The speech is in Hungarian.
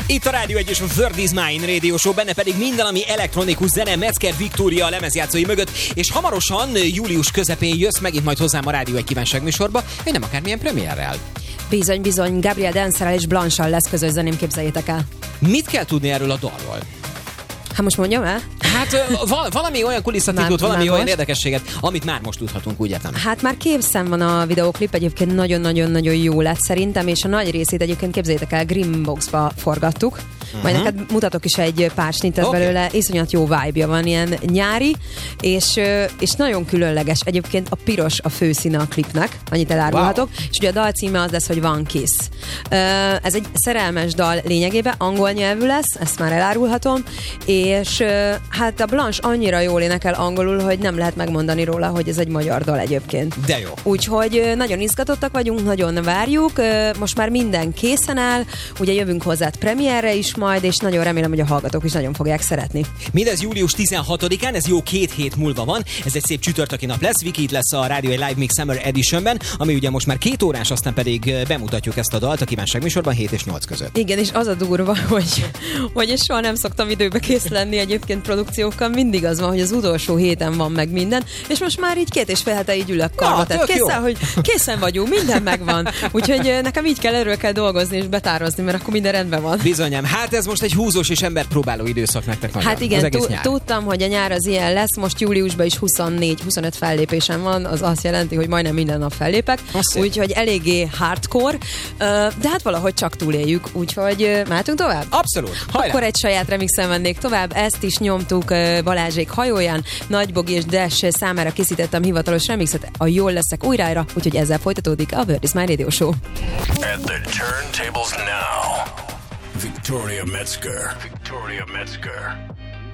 Itt a Rádió 1 és a World is Mine Radio Show, benne pedig minden, ami elektronikus zene, Metzger Viktória a lemezjátszói mögött, és hamarosan július közepén jössz megint majd hozzám a Rádió 1 kívánságműsorba, hogy nem akármilyen premierrel. Bizony, Gabriel Dancerrel és Blanche-al lesz közös zeném, képzeljétek el. Mit kell tudni erről a dalról? Hát most mondjam el? Hát valami olyan kulisszatitkot, valami olyan érdekességet, amit már most tudhatunk, úgy értem. Hát már készen van a videóklip, egyébként nagyon-nagyon-nagyon jó lett szerintem, és a nagy részét egyébként képzeljétek el, Greenboxba forgattuk. Majd neked mutatok is egy pár snittet belőle, iszonyat jó vibe-ja van, ilyen nyári, és nagyon különleges. Egyébként a piros a főszíne a klipnek, annyit elárulhatok, és ugye a dal címe az lesz, hogy One Kiss. Ez egy szerelmes dal lényegében, angol nyelvű lesz, ezt már elárulhatom, és hát a Blanche annyira jól énekel angolul, hogy nem lehet megmondani róla, hogy ez egy magyar dal egyébként. De jó. Úgyhogy nagyon izgatottak vagyunk, nagyon várjuk, most már minden készen áll, ugye jövünk hozzá premierre is majd, és nagyon remélem, hogy a hallgatók is nagyon fogják szeretni. Mindez július 16-án, ez jó 2 hét múlva van, ez egy szép csütörtöki nap lesz, Viki itt lesz a Rádió egy Live Mix Summer Editionben, ami ugye most már 2 órás, aztán pedig bemutatjuk ezt a dalt a kívánságműsorban 7 és 8 között. Igen, és az a durva, hogy én soha nem szoktam időbe kész lenni egyébként produkciókkal, mindig az van, hogy az utolsó héten van meg minden, és most már így 2,5 hete így ülök karba, tehát készen vagyunk, minden megvan. Úgyhogy nekem így kell, erről kell dolgozni és betározni, mert akkor minden rendben van. Bizonyám, hát ez most egy húzós és emberpróbáló időszak nektek nagyon. Hát igen, tudtam, hogy a nyár az ilyen lesz, most júliusban is 24-25 fellépésem van, az azt jelenti, hogy majdnem minden nap fellépek, úgyhogy eléggé hardcore, de hát valahogy csak túléljük, úgyhogy mehetünk tovább? Abszolút, hajrá! Akkor egy saját remixen mennék tovább, ezt is nyomtuk Balázsék hajóján, Nagy Bogi és Dash számára készítettem hivatalos remixet, a Jól leszek újrára, úgyhogy ezzel folytatódik a World is Mine Radio Show. At the turntables now, Victoria Metzger.